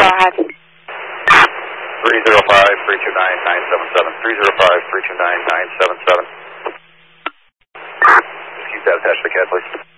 Go ahead. 305-329-977. 305-329-977. Keep that attached to the CAD, please.